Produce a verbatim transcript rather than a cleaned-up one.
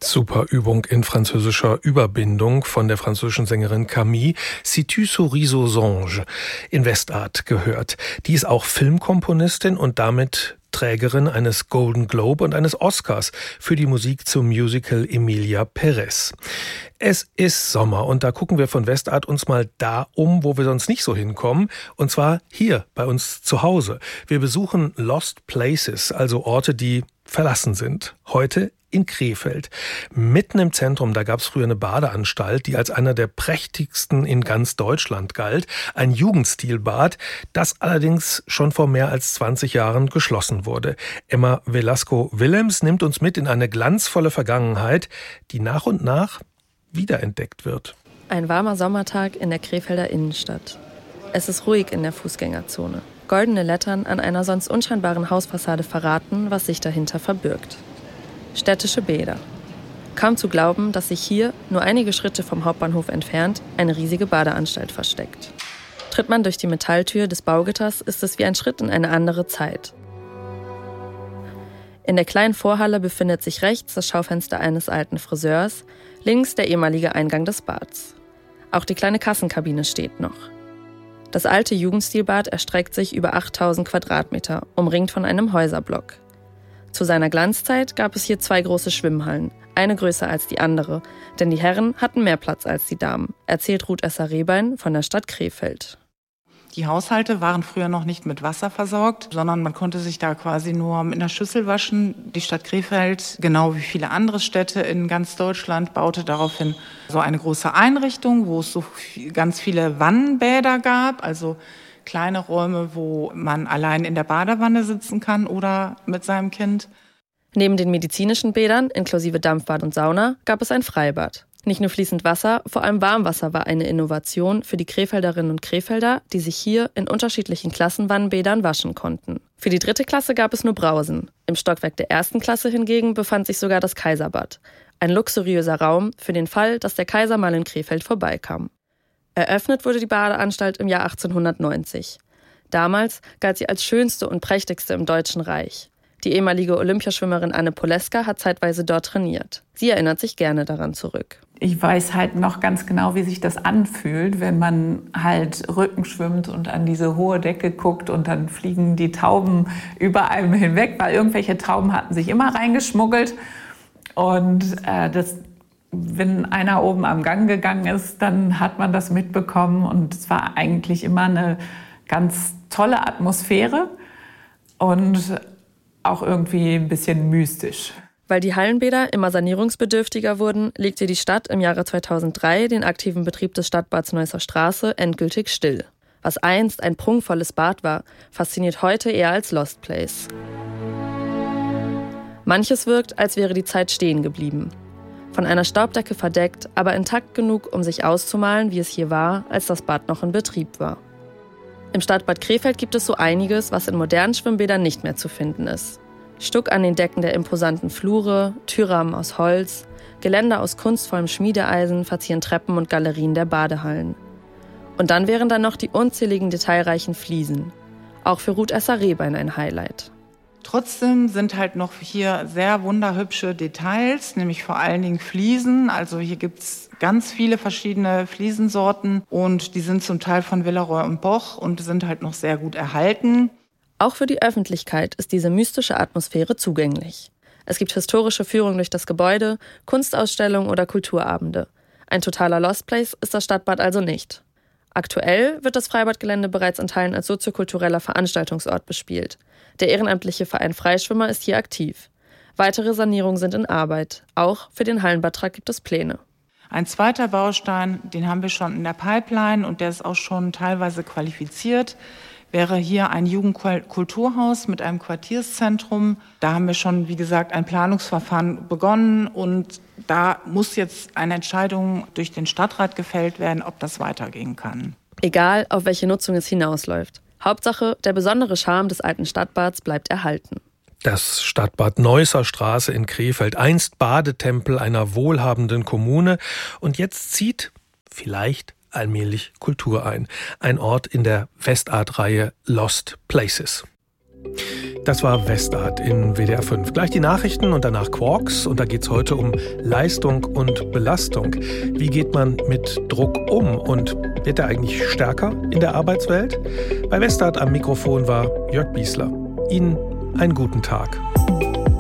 Super Übung in französischer Überbindung von der französischen Sängerin Camille. Si tu souris aux anges in Westart gehört. Die ist auch Filmkomponistin und damit Trägerin eines Golden Globe und eines Oscars für die Musik zum Musical Emilia Pérez. Es ist Sommer und da gucken wir von Westart uns mal da um, wo wir sonst nicht so hinkommen. Und zwar hier bei uns zu Hause. Wir besuchen Lost Places, also Orte, die verlassen sind. Heute in Krefeld. Mitten im Zentrum, da gab es früher eine Badeanstalt, die als einer der prächtigsten in ganz Deutschland galt. Ein Jugendstilbad, das allerdings schon vor mehr als zwanzig Jahren geschlossen wurde. Emma Velasco-Willems nimmt uns mit in eine glanzvolle Vergangenheit, die nach und nach wiederentdeckt wird. Ein warmer Sommertag in der Krefelder Innenstadt. Es ist ruhig in der Fußgängerzone. Goldene Lettern an einer sonst unscheinbaren Hausfassade verraten, was sich dahinter verbirgt. Städtische Bäder. Kaum zu glauben, dass sich hier, nur einige Schritte vom Hauptbahnhof entfernt, eine riesige Badeanstalt versteckt. Tritt man durch die Metalltür des Baugitters, ist es wie ein Schritt in eine andere Zeit. In der kleinen Vorhalle befindet sich rechts das Schaufenster eines alten Friseurs, links der ehemalige Eingang des Bads. Auch die kleine Kassenkabine steht noch. Das alte Jugendstilbad erstreckt sich über achttausend Quadratmeter, umringt von einem Häuserblock. Zu seiner Glanzzeit gab es hier zwei große Schwimmhallen, eine größer als die andere, denn die Herren hatten mehr Platz als die Damen, erzählt Ruth Esser-Rehbein von der Stadt Krefeld. Die Haushalte waren früher noch nicht mit Wasser versorgt, sondern man konnte sich da quasi nur mit einer Schüssel waschen. Die Stadt Krefeld, genau wie viele andere Städte in ganz Deutschland, baute daraufhin so eine große Einrichtung, wo es so viel, ganz viele Wannenbäder gab, also kleine Räume, wo man allein in der Badewanne sitzen kann oder mit seinem Kind. Neben den medizinischen Bädern, inklusive Dampfbad und Sauna, gab es ein Freibad. Nicht nur fließend Wasser, vor allem Warmwasser war eine Innovation für die Krefelderinnen und Krefelder, die sich hier in unterschiedlichen Klassenwannenbädern waschen konnten. Für die dritte Klasse gab es nur Brausen. Im Stockwerk der ersten Klasse hingegen befand sich sogar das Kaiserbad. Ein luxuriöser Raum für den Fall, dass der Kaiser mal in Krefeld vorbeikam. Eröffnet wurde die Badeanstalt im Jahr achtzehnhundertneunzig. Damals galt sie als schönste und prächtigste im Deutschen Reich. Die ehemalige Olympiaschwimmerin Anne Poleska hat zeitweise dort trainiert. Sie erinnert sich gerne daran zurück. Ich weiß halt noch ganz genau, wie sich das anfühlt, wenn man halt Rücken schwimmt und an diese hohe Decke guckt und dann fliegen die Tauben über einem hinweg, weil irgendwelche Tauben hatten sich immer reingeschmuggelt. Und äh, das, wenn einer oben am Gang gegangen ist, dann hat man das mitbekommen. Und es war eigentlich immer eine ganz tolle Atmosphäre und auch irgendwie ein bisschen mystisch. Weil die Hallenbäder immer sanierungsbedürftiger wurden, legte die Stadt im Jahre zweitausenddrei den aktiven Betrieb des Stadtbads Neusser Straße endgültig still. Was einst ein prunkvolles Bad war, fasziniert heute eher als Lost Place. Manches wirkt, als wäre die Zeit stehen geblieben. Von einer Staubdecke verdeckt, aber intakt genug, um sich auszumalen, wie es hier war, als das Bad noch in Betrieb war. Im Stadtbad Krefeld gibt es so einiges, was in modernen Schwimmbädern nicht mehr zu finden ist. Stuck an den Decken der imposanten Flure, Türrahmen aus Holz, Geländer aus kunstvollem Schmiedeeisen verzieren Treppen und Galerien der Badehallen. Und dann wären da noch die unzähligen detailreichen Fliesen. Auch für Ruth Esser-Rehbein ein Highlight. Trotzdem sind halt noch hier sehr wunderhübsche Details, nämlich vor allen Dingen Fliesen. Also hier gibt's ganz viele verschiedene Fliesensorten und die sind zum Teil von Villeroy und Boch und sind halt noch sehr gut erhalten. Auch für die Öffentlichkeit ist diese mystische Atmosphäre zugänglich. Es gibt historische Führungen durch das Gebäude, Kunstausstellungen oder Kulturabende. Ein totaler Lost Place ist das Stadtbad also nicht. Aktuell wird das Freibadgelände bereits in Teilen als soziokultureller Veranstaltungsort bespielt. Der ehrenamtliche Verein Freischwimmer ist hier aktiv. Weitere Sanierungen sind in Arbeit. Auch für den Hallenbadtrakt gibt es Pläne. Ein zweiter Baustein, den haben wir schon in der Pipeline und der ist auch schon teilweise qualifiziert, wäre hier ein Jugendkulturhaus mit einem Quartierszentrum. Da haben wir schon, wie gesagt, ein Planungsverfahren begonnen und da muss jetzt eine Entscheidung durch den Stadtrat gefällt werden, ob das weitergehen kann. Egal, auf welche Nutzung es hinausläuft. Hauptsache, der besondere Charme des alten Stadtbads bleibt erhalten. Das Stadtbad Neusser Straße in Krefeld, einst Badetempel einer wohlhabenden Kommune. Und jetzt zieht vielleicht allmählich Kultur ein. Ein Ort in der Westart-Reihe Lost Places. Das war Westart in W D R fünf. Gleich die Nachrichten und danach Quarks. Und da geht es heute um Leistung und Belastung. Wie geht man mit Druck um? Und wird er eigentlich stärker in der Arbeitswelt? Bei Westart am Mikrofon war Jörg Biesler. Ihnen einen guten Tag.